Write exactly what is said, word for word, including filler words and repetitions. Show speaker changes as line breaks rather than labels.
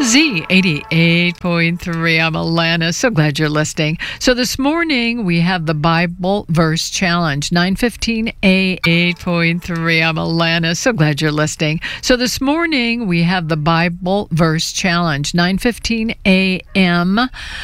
Z eighty-eight point three. I'm Alana. So glad you're listening. So this morning we have the Bible Verse Challenge, nine fifteen a eight point three. I'm Alana. So glad you're listening. So this morning we have the Bible Verse Challenge, nine fifteen a m